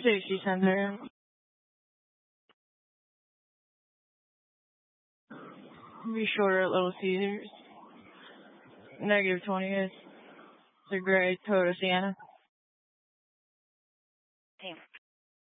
60 Center. Be shorter at Little Caesars. -20 is the gray Toyota Sienna. Team.